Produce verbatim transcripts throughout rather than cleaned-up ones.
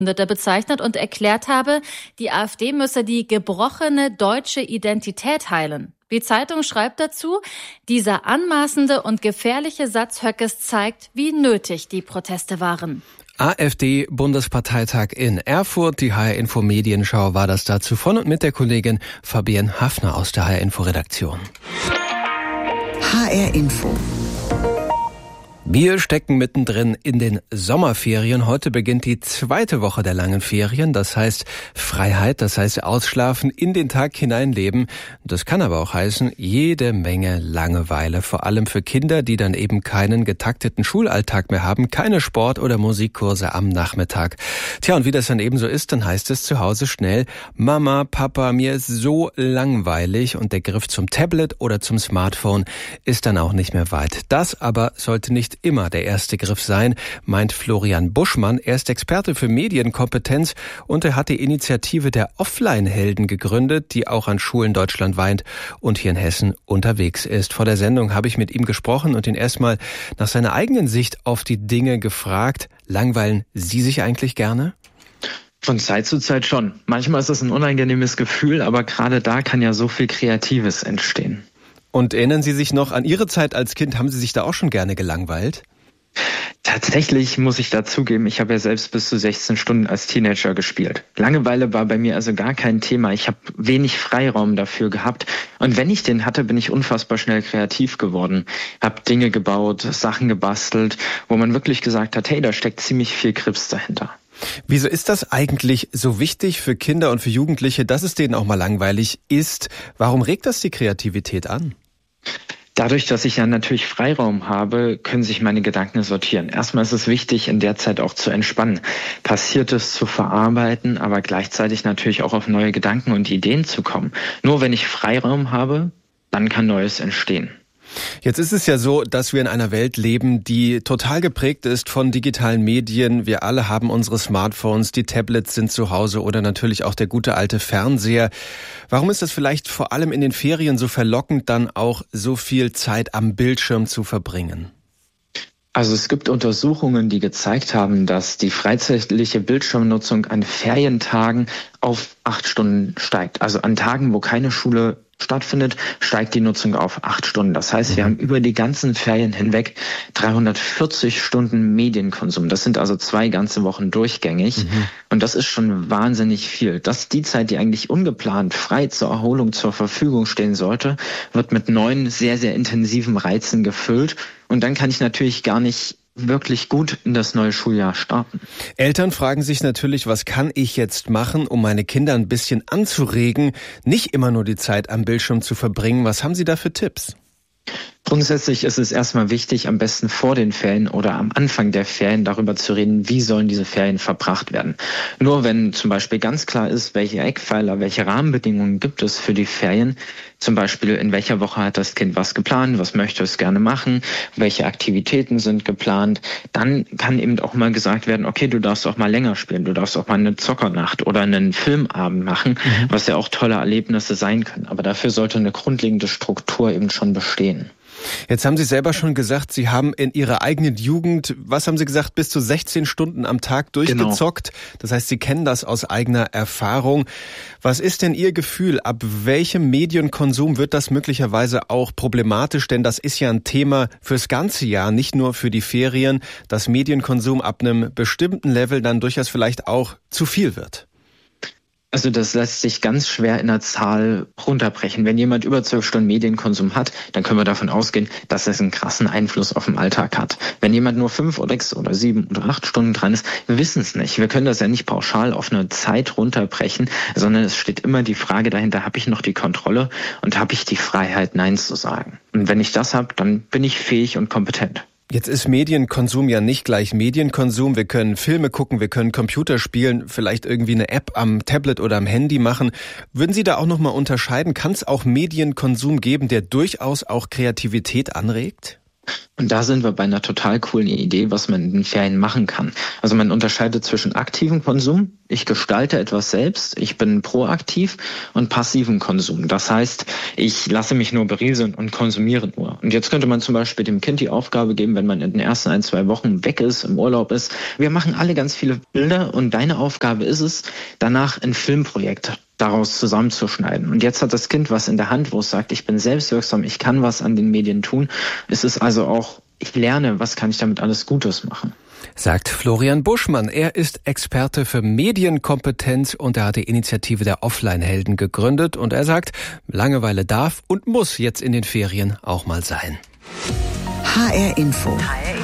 wird er bezeichnet und erklärt habe, die AfD müsse die gebrochene deutsche Identität heilen. Die Zeitung schreibt dazu, dieser anmaßende und gefährliche Satz Höckes zeigt, wie nötig die Proteste waren. AfD-Bundesparteitag in Erfurt. Die H R-Info Medienschau war das dazu von und mit der Kollegin Fabienne Hafner aus der H R-Info-Redaktion. H R-Info. Wir stecken mittendrin in den Sommerferien. Heute beginnt die zweite Woche der langen Ferien. Das heißt Freiheit, das heißt Ausschlafen, in den Tag hineinleben. Das kann aber auch heißen, jede Menge Langeweile. Vor allem für Kinder, die dann eben keinen getakteten Schulalltag mehr haben, keine Sport- oder Musikkurse am Nachmittag. Tja, und wie das dann eben so ist, dann heißt es zu Hause schnell, Mama, Papa, mir ist so langweilig. Und der Griff zum Tablet oder zum Smartphone ist dann auch nicht mehr weit. Das aber sollte nicht immer der erste Griff sein, meint Florian Buschmann. Er ist Experte für Medienkompetenz und er hat die Initiative der Offline-Helden gegründet, die auch an Schulen deutschlandweit und hier in Hessen unterwegs ist. Vor der Sendung habe ich mit ihm gesprochen und ihn erstmal nach seiner eigenen Sicht auf die Dinge gefragt. Langweilen Sie sich eigentlich gerne? Von Zeit zu Zeit schon. Manchmal ist das ein unangenehmes Gefühl, aber gerade da kann ja so viel Kreatives entstehen. Und erinnern Sie sich noch an Ihre Zeit als Kind? Haben Sie sich da auch schon gerne gelangweilt? Tatsächlich muss ich dazugeben, ich habe ja selbst bis zu sechzehn Stunden als Teenager gespielt. Langeweile war bei mir also gar kein Thema. Ich habe wenig Freiraum dafür gehabt. Und wenn ich den hatte, bin ich unfassbar schnell kreativ geworden. Habe Dinge gebaut, Sachen gebastelt, wo man wirklich gesagt hat, hey, da steckt ziemlich viel Grips dahinter. Wieso ist das eigentlich so wichtig für Kinder und für Jugendliche, dass es denen auch mal langweilig ist? Warum regt das die Kreativität an? Dadurch, dass ich ja natürlich Freiraum habe, können sich meine Gedanken sortieren. Erstmal ist es wichtig, in der Zeit auch zu entspannen, Passiertes zu verarbeiten, aber gleichzeitig natürlich auch auf neue Gedanken und Ideen zu kommen. Nur wenn ich Freiraum habe, dann kann Neues entstehen. Jetzt ist es ja so, dass wir in einer Welt leben, die total geprägt ist von digitalen Medien. Wir alle haben unsere Smartphones, die Tablets sind zu Hause oder natürlich auch der gute alte Fernseher. Warum ist es vielleicht vor allem in den Ferien so verlockend, dann auch so viel Zeit am Bildschirm zu verbringen? Also es gibt Untersuchungen, die gezeigt haben, dass die freizeitliche Bildschirmnutzung an Ferientagen auf acht Stunden steigt. Also an Tagen, wo keine Schule stattfindet, steigt die Nutzung auf acht Stunden. Das heißt, wir haben über die ganzen Ferien hinweg dreihundertvierzig Stunden Medienkonsum. Das sind also zwei ganze Wochen durchgängig. Mhm. Und das ist schon wahnsinnig viel. Das ist die Zeit, die eigentlich ungeplant frei zur Erholung zur Verfügung stehen sollte, wird mit neuen, sehr, sehr intensiven Reizen gefüllt. Und dann kann ich natürlich gar nicht wirklich gut in das neue Schuljahr starten. Eltern fragen sich natürlich, was kann ich jetzt machen, um meine Kinder ein bisschen anzuregen, nicht immer nur die Zeit am Bildschirm zu verbringen. Was haben Sie da für Tipps? Grundsätzlich ist es erstmal wichtig, am besten vor den Ferien oder am Anfang der Ferien darüber zu reden, wie sollen diese Ferien verbracht werden. Nur wenn zum Beispiel ganz klar ist, welche Eckpfeiler, welche Rahmenbedingungen gibt es für die Ferien, zum Beispiel in welcher Woche hat das Kind was geplant, was möchte es gerne machen, welche Aktivitäten sind geplant, dann kann eben auch mal gesagt werden, okay, du darfst auch mal länger spielen, du darfst auch mal eine Zockernacht oder einen Filmabend machen, mhm. was ja auch tolle Erlebnisse sein können. Aber dafür sollte eine grundlegende Struktur eben schon bestehen. Jetzt haben Sie selber schon gesagt, Sie haben in Ihrer eigenen Jugend, was haben Sie gesagt, bis zu sechzehn Stunden am Tag durchgezockt. Genau. Das heißt, Sie kennen das aus eigener Erfahrung. Was ist denn Ihr Gefühl? Ab welchem Medienkonsum wird das möglicherweise auch problematisch? Denn das ist ja ein Thema fürs ganze Jahr, nicht nur für die Ferien, dass Medienkonsum ab einem bestimmten Level dann durchaus vielleicht auch zu viel wird. Also das lässt sich ganz schwer in der Zahl runterbrechen. Wenn jemand über zwölf Stunden Medienkonsum hat, dann können wir davon ausgehen, dass es einen krassen Einfluss auf den Alltag hat. Wenn jemand nur fünf oder sechs oder sieben oder acht Stunden dran ist, wir wissen es nicht. Wir können das ja nicht pauschal auf eine Zeit runterbrechen, sondern es steht immer die Frage dahinter, habe ich noch die Kontrolle und habe ich die Freiheit, Nein zu sagen? Und wenn ich das habe, dann bin ich fähig und kompetent. Jetzt ist Medienkonsum ja nicht gleich Medienkonsum. Wir können Filme gucken, wir können Computer spielen, vielleicht irgendwie eine App am Tablet oder am Handy machen. Würden Sie da auch nochmal unterscheiden? Kann es auch Medienkonsum geben, der durchaus auch Kreativität anregt? Und da sind wir bei einer total coolen Idee, was man in den Ferien machen kann. Also man unterscheidet zwischen aktivem Konsum, ich gestalte etwas selbst, ich bin proaktiv, und passivem Konsum. Das heißt, ich lasse mich nur berieseln und konsumiere nur. Und jetzt könnte man zum Beispiel dem Kind die Aufgabe geben, wenn man in den ersten ein, zwei Wochen weg ist, im Urlaub ist. Wir machen alle ganz viele Bilder und deine Aufgabe ist es, danach ein Filmprojekt daraus zusammenzuschneiden. Und jetzt hat das Kind was in der Hand, wo es sagt, ich bin selbstwirksam, ich kann was an den Medien tun. Es ist also auch, ich lerne, was kann ich damit alles Gutes machen. Sagt Florian Buschmann. Er ist Experte für Medienkompetenz und er hat die Initiative der Offline-Helden gegründet. Und er sagt, Langeweile darf und muss jetzt in den Ferien auch mal sein. H R Info.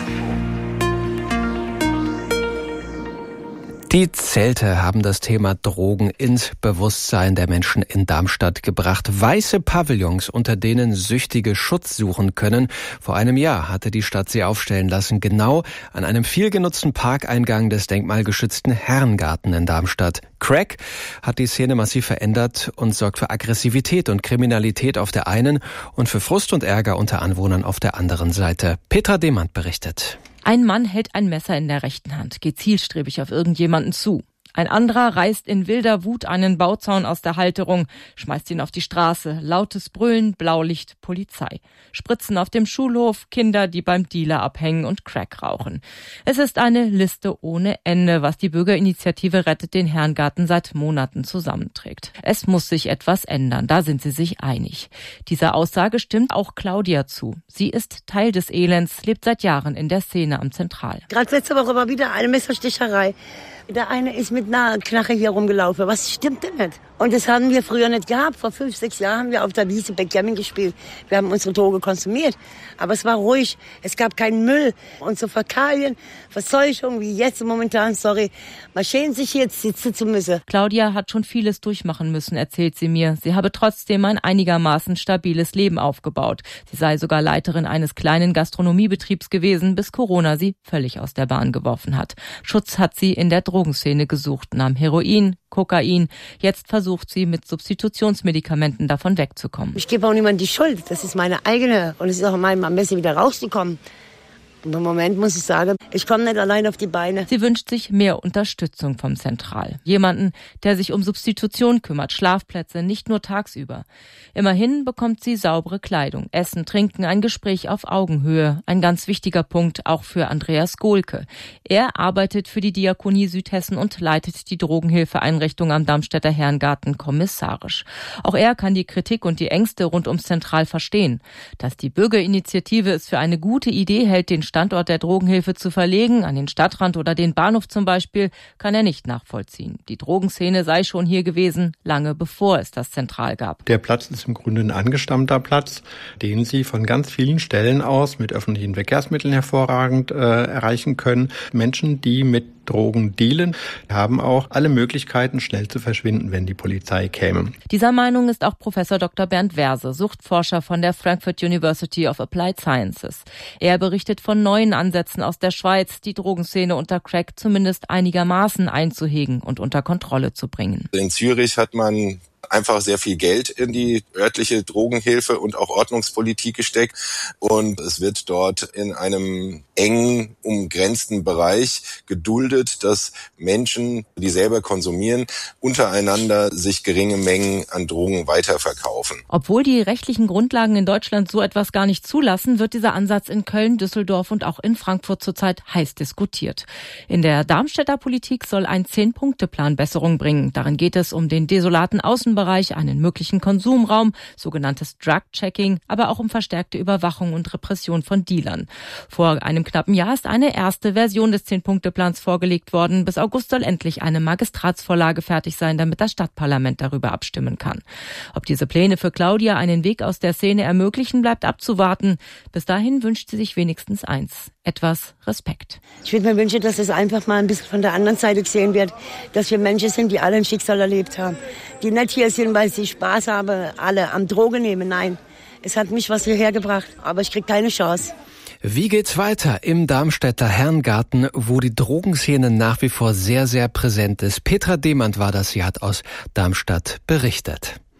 Die Zelte haben das Thema Drogen ins Bewusstsein der Menschen in Darmstadt gebracht. Weiße Pavillons, unter denen Süchtige Schutz suchen können. Vor einem Jahr hatte die Stadt sie aufstellen lassen, genau an einem viel genutzten Parkeingang des denkmalgeschützten Herrengarten in Darmstadt. Crack hat die Szene massiv verändert und sorgt für Aggressivität und Kriminalität auf der einen und für Frust und Ärger unter Anwohnern auf der anderen Seite. Petra Demand berichtet. Ein Mann hält ein Messer in der rechten Hand, geht zielstrebig auf irgendjemanden zu. Ein anderer reißt in wilder Wut einen Bauzaun aus der Halterung, schmeißt ihn auf die Straße. Lautes Brüllen, Blaulicht, Polizei. Spritzen auf dem Schulhof, Kinder, die beim Dealer abhängen und Crack rauchen. Es ist eine Liste ohne Ende, was die Bürgerinitiative Rettet den Herrengarten seit Monaten zusammenträgt. Es muss sich etwas ändern, da sind sie sich einig. Dieser Aussage stimmt auch Claudia zu. Sie ist Teil des Elends, lebt seit Jahren in der Szene am Zentral. Gerade letzte Woche war wieder eine Messersticherei. Der eine ist mit einer Knarre hier rumgelaufen. Was stimmt denn nicht? Und das haben wir früher nicht gehabt. Vor fünf, sechs Jahren haben wir auf der Wiese Backgammon gespielt. Wir haben unsere Droge konsumiert. Aber es war ruhig. Es gab keinen Müll. Und so Fäkalien, Verseuchung wie jetzt momentan, sorry. Man schämt sich jetzt sitzen zu müssen. Claudia hat schon vieles durchmachen müssen, erzählt sie mir. Sie habe trotzdem ein einigermaßen stabiles Leben aufgebaut. Sie sei sogar Leiterin eines kleinen Gastronomiebetriebs gewesen, bis Corona sie völlig aus der Bahn geworfen hat. Schutz hat sie in der Drogenszene gesucht, nahm Heroin, Kokain. Jetzt versucht sie, mit Substitutionsmedikamenten davon wegzukommen. Ich gebe auch niemandem die Schuld. Das ist meine eigene. Und es ist auch mein, am besten wieder rauszukommen. Und im Moment muss ich sagen, ich komme nicht allein auf die Beine. Sie wünscht sich mehr Unterstützung vom Zentral. Jemanden, der sich um Substitution kümmert, Schlafplätze, nicht nur tagsüber. Immerhin bekommt sie saubere Kleidung, Essen, Trinken, ein Gespräch auf Augenhöhe. Ein ganz wichtiger Punkt auch für Andreas Gohlke. Er arbeitet für die Diakonie Südhessen und leitet die Drogenhilfeeinrichtung am Darmstädter Herrengarten kommissarisch. Auch er kann die Kritik und die Ängste rund ums Zentral verstehen. Dass die Bürgerinitiative es für eine gute Idee hält, den Standort der Drogenhilfe zu verlegen, an den Stadtrand oder den Bahnhof zum Beispiel, kann er nicht nachvollziehen. Die Drogenszene sei schon hier gewesen, lange bevor es das Zentral gab. Der Platz ist im Grunde ein angestammter Platz, den Sie von ganz vielen Stellen aus mit öffentlichen Verkehrsmitteln hervorragend äh, erreichen können. Menschen, die mit Drogen dealen, haben auch alle Möglichkeiten, schnell zu verschwinden, wenn die Polizei käme. Dieser Meinung ist auch Professor Doktor Bernd Werse, Suchtforscher von der Frankfurt University of Applied Sciences. Er berichtet von neuen Ansätzen aus der Schweiz, die Drogenszene unter Crack zumindest einigermaßen einzuhegen und unter Kontrolle zu bringen. In Zürich hat man einfach sehr viel Geld in die örtliche Drogenhilfe und auch Ordnungspolitik gesteckt. Und es wird dort in einem eng umgrenzten Bereich geduldet, dass Menschen, die selber konsumieren, untereinander sich geringe Mengen an Drogen weiterverkaufen. Obwohl die rechtlichen Grundlagen in Deutschland so etwas gar nicht zulassen, wird dieser Ansatz in Köln, Düsseldorf und auch in Frankfurt zurzeit heiß diskutiert. In der Darmstädter Politik soll ein Zehn-Punkte-Plan Besserung bringen. Darin geht es um den desolaten Außenbereich, einen möglichen Konsumraum, sogenanntes Drug-Checking, aber auch um verstärkte Überwachung und Repression von Dealern. Vor einem knappen Jahr ist eine erste Version des Zehn-Punkte-Plans vorgelegt worden. Bis August soll endlich eine Magistratsvorlage fertig sein, damit das Stadtparlament darüber abstimmen kann. Ob diese Pläne für Claudia einen Weg aus der Szene ermöglichen, bleibt abzuwarten. Bis dahin wünscht sie sich wenigstens eins: etwas Respekt. Ich würde mir wünschen, dass es einfach mal ein bisschen von der anderen Seite gesehen wird, dass wir Menschen sind, die alle ein Schicksal erlebt haben. Die nicht hier sind, weil sie Spaß haben, alle am Drogen nehmen. Nein, es hat mich was hierher gebracht, aber ich kriege keine Chance. Wie geht's weiter im Darmstädter Herrengarten, wo die Drogenszene nach wie vor sehr, sehr präsent ist? Petra Demand war das, sie hat aus Darmstadt berichtet.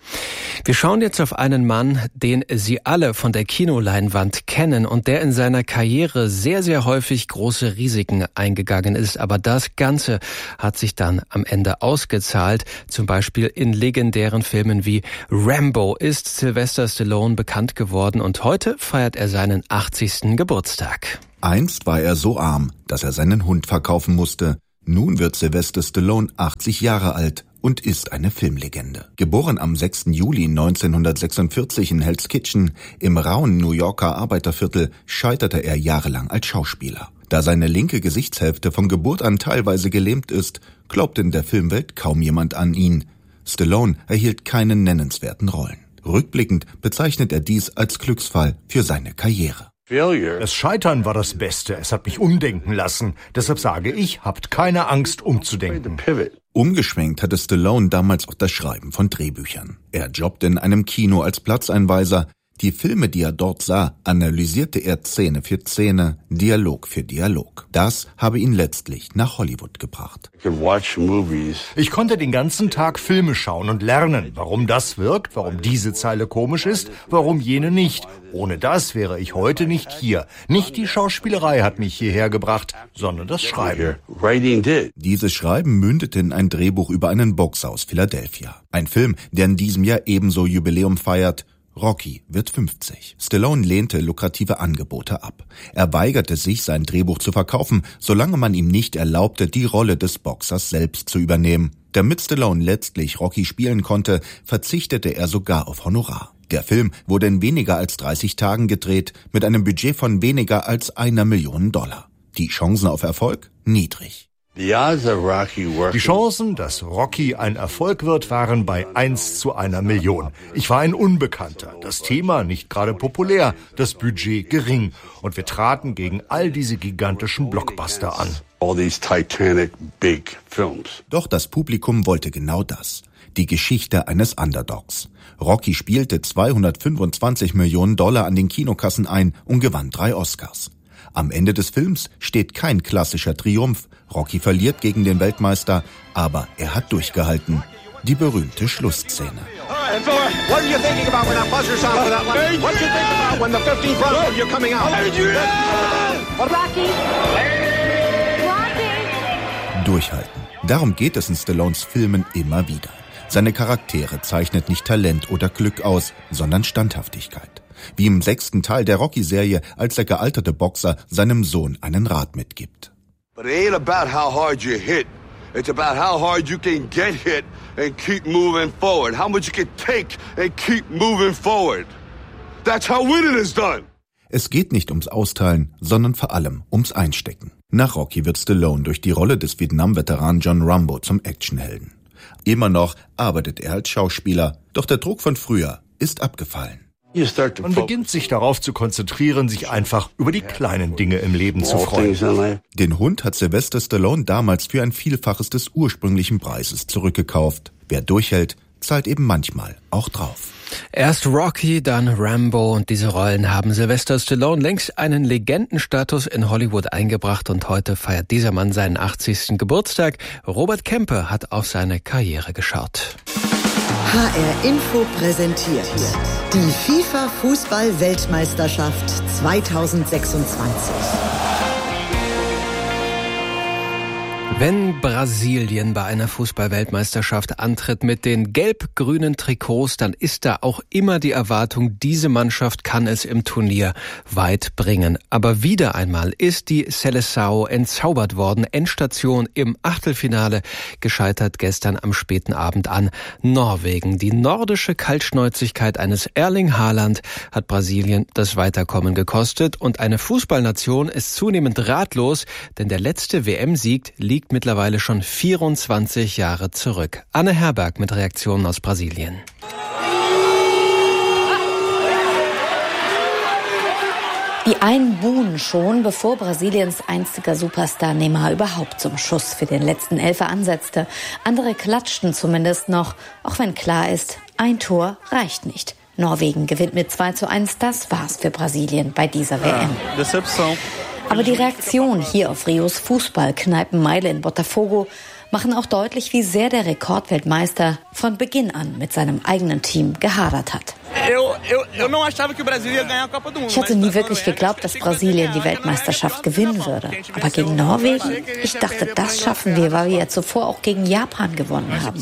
Wir schauen jetzt auf einen Mann, den Sie alle von der Kinoleinwand kennen und der in seiner Karriere sehr, sehr häufig große Risiken eingegangen ist. Aber das Ganze hat sich dann am Ende ausgezahlt. Zum Beispiel in legendären Filmen wie Rambo ist Sylvester Stallone bekannt geworden und heute feiert er seinen achtzigsten Geburtstag. Einst war er so arm, dass er seinen Hund verkaufen musste. Nun wird Sylvester Stallone achtzig Jahre alt und ist eine Filmlegende. Geboren am sechsten Juli neunzehnhundertsechsundvierzig in Hell's Kitchen im rauen New Yorker Arbeiterviertel, scheiterte er jahrelang als Schauspieler. Da seine linke Gesichtshälfte von Geburt an teilweise gelähmt ist, glaubt in der Filmwelt kaum jemand an ihn. Stallone erhielt keine nennenswerten Rollen. Rückblickend bezeichnet er dies als Glücksfall für seine Karriere. Das Scheitern war das Beste. Es hat mich umdenken lassen. Deshalb sage ich, habt keine Angst, umzudenken. Umgeschwenkt hatte Stallone damals auch das Schreiben von Drehbüchern. Er jobbte in einem Kino als Platzeinweiser. Die Filme, die er dort sah, analysierte er Szene für Szene, Dialog für Dialog. Das habe ihn letztlich nach Hollywood gebracht. Ich konnte den ganzen Tag Filme schauen und lernen, warum das wirkt, warum diese Zeile komisch ist, warum jene nicht. Ohne das wäre ich heute nicht hier. Nicht die Schauspielerei hat mich hierher gebracht, sondern das Schreiben. Dieses Schreiben mündete in ein Drehbuch über einen Boxer aus Philadelphia. Ein Film, der in diesem Jahr ebenso Jubiläum feiert. Rocky wird fünfzig. Stallone lehnte lukrative Angebote ab. Er weigerte sich, sein Drehbuch zu verkaufen, solange man ihm nicht erlaubte, die Rolle des Boxers selbst zu übernehmen. Damit Stallone letztlich Rocky spielen konnte, verzichtete er sogar auf Honorar. Der Film wurde in weniger als dreißig Tagen gedreht, mit einem Budget von weniger als einer Million Dollar. Die Chancen auf Erfolg? Niedrig. Die Chancen, dass Rocky ein Erfolg wird, waren bei eins zu einer Million. Ich war ein Unbekannter, das Thema nicht gerade populär, das Budget gering. Und wir traten gegen all diese gigantischen Blockbuster an. Doch das Publikum wollte genau das. Die Geschichte eines Underdogs. Rocky spielte zweihundertfünfundzwanzig Millionen Dollar an den Kinokassen ein und gewann drei Oscars. Am Ende des Films steht kein klassischer Triumph. Rocky verliert gegen den Weltmeister, aber er hat durchgehalten. Die berühmte Schlussszene. Durchhalten. Darum geht es in Stallones Filmen immer wieder. Seine Charaktere zeichnet nicht Talent oder Glück aus, sondern Standhaftigkeit. Wie im sechsten Teil der Rocky-Serie, als der gealterte Boxer seinem Sohn einen Rat mitgibt. But it ain't about how hard you hit. It's about how hard you can get hit and keep moving forward. How much you can take and keep moving forward. That's how winning is done. Es geht nicht ums Austeilen, sondern vor allem ums Einstecken. Nach Rocky wird Stallone durch die Rolle des Vietnam-Veteranen John Rambo zum Actionhelden. Immer noch arbeitet er als Schauspieler, doch der Druck von früher ist abgefallen. Man beginnt sich darauf zu konzentrieren, sich einfach über die kleinen Dinge im Leben zu freuen. Den Hund hat Sylvester Stallone damals für ein Vielfaches des ursprünglichen Preises zurückgekauft. Wer durchhält, zahlt eben manchmal auch drauf. Erst Rocky, dann Rambo und diese Rollen haben Sylvester Stallone längst einen Legendenstatus in Hollywood eingebracht und heute feiert dieser Mann seinen achtzigsten Geburtstag. Robert Kempe hat auf seine Karriere geschaut. H R Info präsentiert die FIFA-Fußball-Weltmeisterschaft zweitausendsechsundzwanzig. Wenn Brasilien bei einer Fußball-Weltmeisterschaft antritt mit den gelb-grünen Trikots, dann ist da auch immer die Erwartung, diese Mannschaft kann es im Turnier weit bringen. Aber wieder einmal ist die Seleção entzaubert worden. Endstation im Achtelfinale, gescheitert gestern am späten Abend an Norwegen. Die nordische Kaltschnäuzigkeit eines Erling Haaland hat Brasilien das Weiterkommen gekostet. Und eine Fußballnation ist zunehmend ratlos, denn der letzte W M-Sieg liegt mittlerweile schon vierundzwanzig Jahre zurück. Anne Herberg mit Reaktionen aus Brasilien. Die einen buhen schon, bevor Brasiliens einziger Superstar Neymar überhaupt zum Schuss für den letzten Elfer ansetzte. Andere klatschten zumindest noch, auch wenn klar ist, ein Tor reicht nicht. Norwegen gewinnt mit zwei zu eins, das war's für Brasilien bei dieser W M. Aber die Reaktion hier auf Rios Fußballkneipenmeile in Botafogo machen auch deutlich, wie sehr der Rekordweltmeister von Beginn an mit seinem eigenen Team gehadert hat. Ich hatte nie wirklich geglaubt, dass Brasilien die Weltmeisterschaft gewinnen würde. Aber gegen Norwegen? Ich dachte, das schaffen wir, weil wir ja zuvor auch gegen Japan gewonnen haben.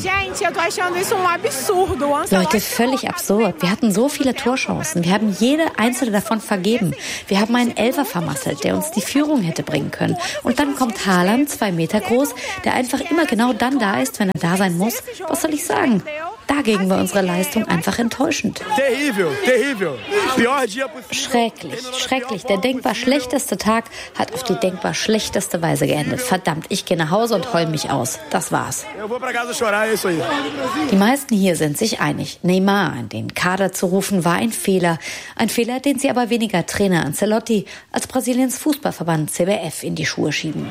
Leute, völlig absurd. Wir hatten so viele Torchancen. Wir haben jede einzelne davon vergeben. Wir haben einen Elfer vermasselt, der uns die Führung hätte bringen können. Und dann kommt Haaland, zwei Meter groß, der einfach immer genau dann da ist, wenn er da sein muss. Was soll ich sagen? Dagegen war unsere Leistung einfach enttäuschend. Schrecklich, schrecklich. Der denkbar schlechteste Tag hat auf die denkbar schlechteste Weise geendet. Verdammt, ich gehe nach Hause und heul mich aus. Das war's. Die meisten hier sind sich einig. Neymar in den Kader zu rufen, war ein Fehler. Ein Fehler, den sie aber weniger Trainer Ancelotti als Brasiliens Fußballverband C B F in die Schuhe schieben.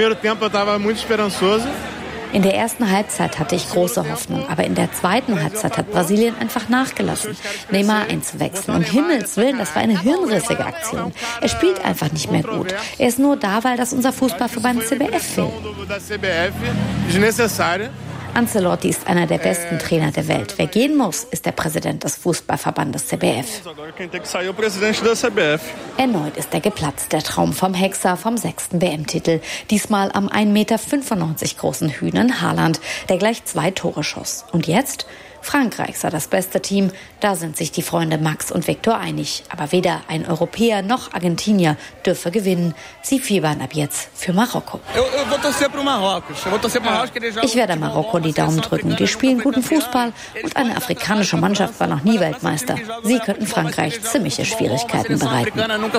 In der ersten Halbzeit hatte ich große Hoffnung, aber in der zweiten Halbzeit hat Brasilien einfach nachgelassen. Neymar einzuwechseln, um Himmels Willen, das war eine hirnrissige Aktion. Er spielt einfach nicht mehr gut. Er ist nur da, weil das unser Fußballverband C B F will. Ancelotti ist einer der besten Trainer der Welt. Wer gehen muss, ist der Präsident des Fußballverbandes C B F. Erneut ist er geplatzt, der Traum vom Hexer, vom sechsten W M-Titel. Diesmal am ein Meter fünfundneunzig großen Hühnen Haaland, der gleich zwei Tore schoss. Und jetzt? Frankreich sei das beste Team. Da sind sich die Freunde Max und Victor einig. Aber weder ein Europäer noch Argentinier dürfe gewinnen. Sie fiebern ab jetzt für Marokko. Ich werde Marokko die Daumen drücken. Die spielen guten Fußball und eine afrikanische Mannschaft war noch nie Weltmeister. Sie könnten Frankreich ziemliche Schwierigkeiten bereiten.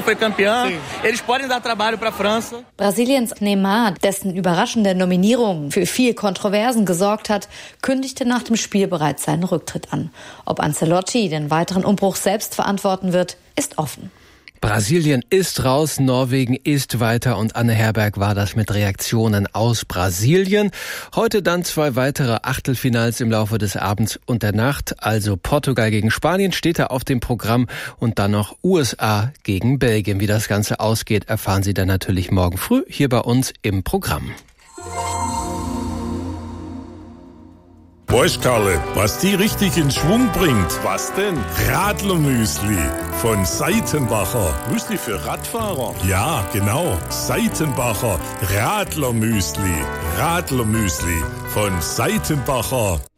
Brasiliens Neymar, dessen überraschende Nominierung für viel Kontroversen gesorgt hat, kündigte nach dem Spiel bereits seinen Rücktritt an. Ob Ancelotti den weiteren Umbruch selbst verantworten wird, ist offen. Brasilien ist raus, Norwegen ist weiter und Anne Herberg war das mit Reaktionen aus Brasilien. Heute dann zwei weitere Achtelfinals im Laufe des Abends und der Nacht, also Portugal gegen Spanien steht da auf dem Programm und dann noch U S A gegen Belgien. Wie das Ganze ausgeht, erfahren Sie dann natürlich morgen früh hier bei uns im Programm. Weißt Karle, was die richtig in Schwung bringt? Was denn? Radlermüsli von Seitenbacher. Müsli für Radfahrer? Ja, genau. Seitenbacher Radlermüsli. Radlermüsli von Seitenbacher.